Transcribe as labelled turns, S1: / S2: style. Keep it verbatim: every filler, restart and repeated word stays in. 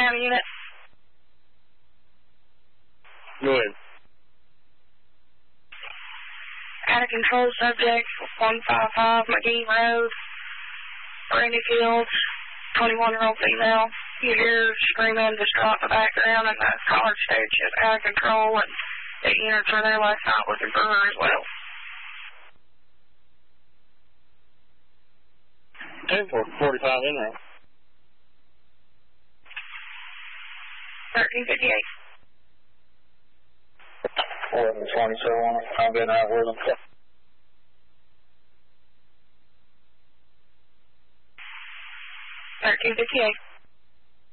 S1: County unit.
S2: Go ahead.
S1: Out of control subject, one five five McGee Road, Brandy Fields, twenty-one-year-old female. You hear screaming, distraught in the background, and the car stage is out of control, and the units were there last night with the brewer as well.
S2: ten for forty-five in there.
S1: thirteen fifty-eight.
S2: eleven twenty-seven, I've been out with them.
S1: thirteen fifty-eight.